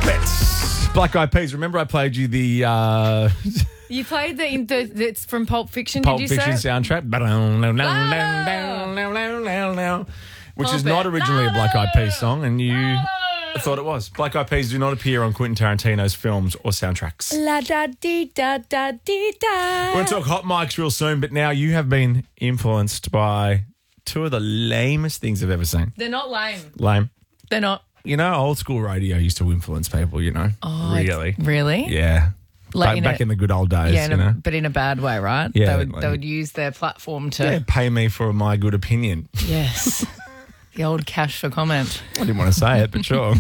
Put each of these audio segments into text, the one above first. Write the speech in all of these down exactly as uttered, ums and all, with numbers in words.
Trumpets. Black Eyed Peas. Remember I played you the uh, You played the, the it's from Pulp Fiction, Pulp did you Fiction say? soundtrack. Which is Pulp not it. originally a Black Eyed Peas song, and you thought it was. Black Eyed Peas do not appear on Quentin Tarantino's films or soundtracks. La da dee da da dee da. We're going to talk hot mics real soon, but now you have been influenced by two of the lamest things I've ever seen. They're not lame. Lame. They're not. You know, old school radio used to influence people, you know. Oh, really? Really? Yeah. Like back in back a- in the good old days, Yeah, in you a, know. but in a bad way, right? Yeah, They would, like- they would use their platform to. Yeah, pay me for my good opinion. Yes. The old cash for comment. I didn't want to say it, but sure.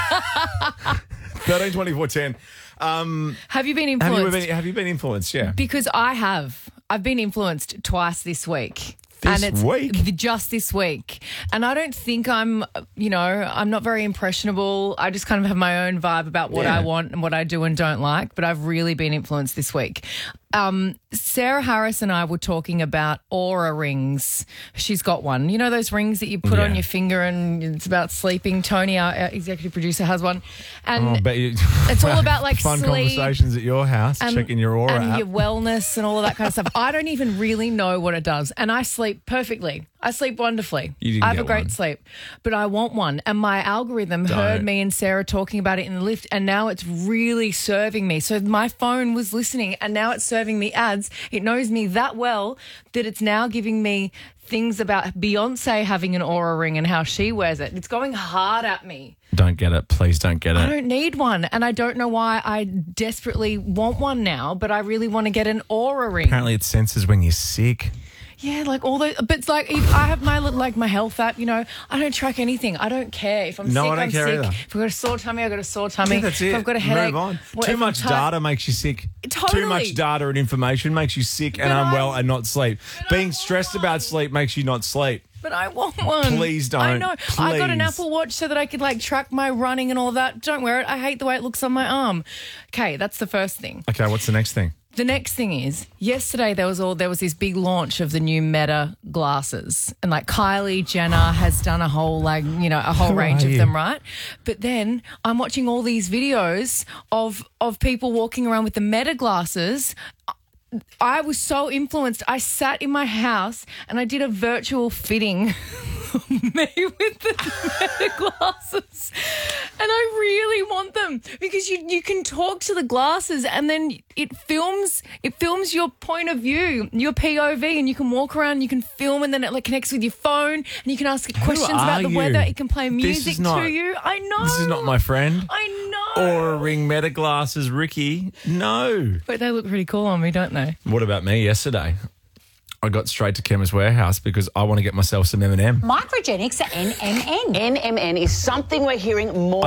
thirteen twenty-four ten. Um, Have you been have, influenced? you been, have you been influenced? Yeah. Because I have. I've been influenced twice this week. This and it's week? th- just this week. And I don't think I'm, you know, I'm not very impressionable. I just kind of have my own vibe about what Yeah. I want and what I do and don't like. But I've really been influenced this week. Um, Sarah Harris and I were talking about Aura rings. She's got one. You know those rings that you put on Yeah. your finger and it's about sleeping? Tony, our, our executive producer, has one. And Oh, I bet you, it's all about like fun sleep. conversations at your house, and- checking your aura and app. your wellness and all of that kind of stuff. I don't even really know what it does, and I sleep perfectly. I sleep wonderfully. You didn't I have get a great one. sleep, but I want one. And my algorithm Don't. heard me and Sarah talking about it in the lift, and now it's really serving me. So my phone was listening, and now it's serving me ads. It knows me that well that it's now giving me things about Beyonce having an aura ring and how she wears it. It's going hard at me. Don't get it. Please don't get I it. don't need one, and I don't know why I desperately want one now, but I really want to get an aura ring. Apparently it senses when you're sick. Yeah, like all those, but it's like if I have my little- like my health app. You know, I don't track anything. I don't care if I'm No, sick. I don't I'm care sick. either. If I've got a sore tummy, I've got a sore tummy. Yeah, that's it. If I've got a headache, Move on. what- Too if I'm much ti- data makes you sick. Totally. Too much data and information makes you sick and But I- unwell and not sleep. Being I stressed want about one. sleep makes you not sleep. But I want one. Please don't. I know. I got an Please. Apple Watch so that I could like track my running and all that. Don't wear it. I hate the way it looks on my arm. Okay, that's the first thing. Okay, what's the next thing? The next thing is, yesterday there was all there was this big launch of the new Meta glasses, and like Kylie Jenner has done a whole like you know a whole Who range are of you? them, right? But then I'm watching all these videos of of people walking around with the Meta glasses. I was so influenced. I sat in my house and I did a virtual fitting of me with the Meta glasses. And I really want them because you you can talk to the glasses and then it films it films your point of view, your P O V, and you can walk around, you can film, and then it like connects with your phone and you can ask it questions about are the you? weather. It can play This music is not- to you. I know. This is not my friend. I know. Aura ring meta glasses, Ricky. No. But they look pretty cool on me, don't they? What about me yesterday? I got straight to Chemist Warehouse because I want to get myself some M and M. Microgenics are N M N. N M N is something we're hearing more